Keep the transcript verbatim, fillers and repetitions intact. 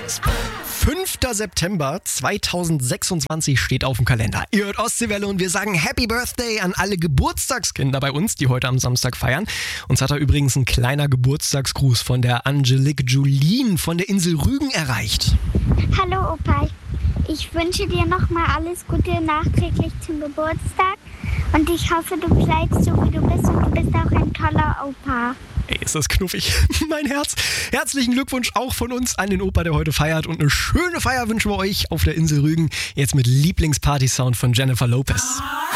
fünfter September zweitausendsechsundzwanzig steht auf dem Kalender. Ihr hört Ostseewelle und wir sagen Happy Birthday an alle Geburtstagskinder bei uns, die heute am Samstag feiern. Uns hat da übrigens ein kleiner Geburtstagsgruß von der Angelique Julien von der Insel Rügen erreicht. Hallo Opa, ich wünsche dir nochmal alles Gute nachträglich zum Geburtstag und ich hoffe, du bleibst so wie du bist und du bist auch ein toller Opa. Ey, ist das knuffig, mein Herz. Herzlichen Glückwunsch auch von uns an den Opa, der heute feiert. Und eine schöne Feier wünschen wir euch auf der Insel Rügen. Jetzt mit Lieblingsparty-Sound von Jennifer Lopez.